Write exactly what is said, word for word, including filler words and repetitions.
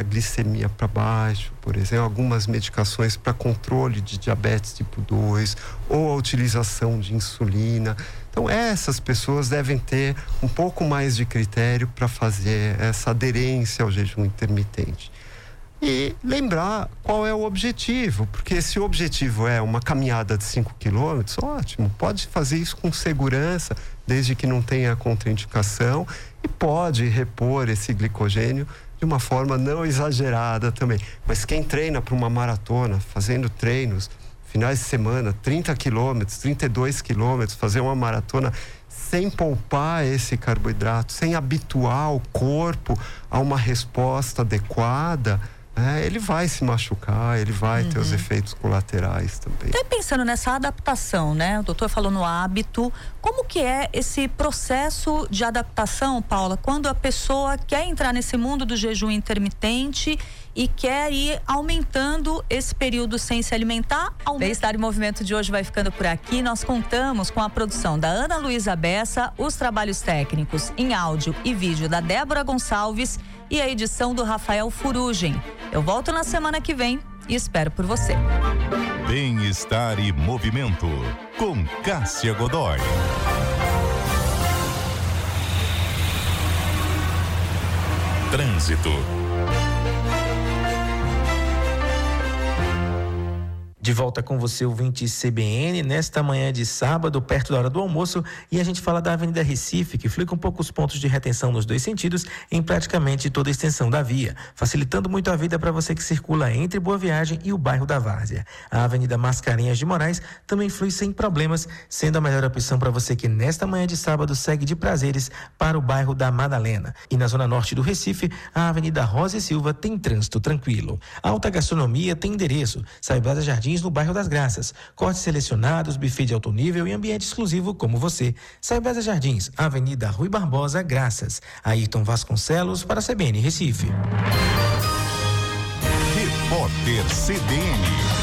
a glicemia para baixo, por exemplo, algumas medicações para controle de diabetes tipo dois, ou a utilização de insulina. Então, essas pessoas devem ter um pouco mais de critério para fazer essa aderência ao jejum intermitente. E lembrar qual é o objetivo, porque se o objetivo é uma caminhada de cinco quilômetros, ótimo, pode fazer isso com segurança, desde que não tenha contraindicação, e pode repor esse glicogênio de uma forma não exagerada também. Mas quem treina para uma maratona, fazendo treinos, finais de semana, trinta quilômetros, trinta e dois quilômetros, fazer uma maratona sem poupar esse carboidrato, sem habituar o corpo a uma resposta adequada, É, ele vai se machucar, ele vai uhum. ter os efeitos colaterais também. Até pensando nessa adaptação, né? O doutor falou no hábito. Como que é esse processo de adaptação, Paula, quando a pessoa quer entrar nesse mundo do jejum intermitente e quer ir aumentando esse período sem se alimentar? O Bem-Estar em Movimento de hoje vai ficando por aqui. Nós contamos com a produção da Ana Luísa Bessa, os trabalhos técnicos em áudio e vídeo da Débora Gonçalves e a edição do Rafael Furugem. Eu volto na semana que vem e espero por você. Bem-Estar e Movimento, com Cássia Godoy. Trânsito. De volta com você, ouvinte C B N, nesta manhã de sábado, perto da hora do almoço, e a gente fala da Avenida Recife, que flui com poucos pontos de retenção nos dois sentidos, em praticamente toda a extensão da via, facilitando muito a vida para você que circula entre Boa Viagem e o bairro da Várzea. A Avenida Mascarenhas de Moraes também flui sem problemas, sendo a melhor opção para você que nesta manhã de sábado segue de Prazeres para o bairro da Madalena. E na zona norte do Recife, a Avenida Rosa e Silva tem trânsito tranquilo. A Alta Gastronomia tem endereço, Saibada Jardim, no bairro das Graças. Cortes selecionados, buffet de alto nível e ambiente exclusivo como você. Saibada Jardins, Avenida Rui Barbosa, Graças. Ayrton Vasconcelos para a C B N Recife. Repórter C B N.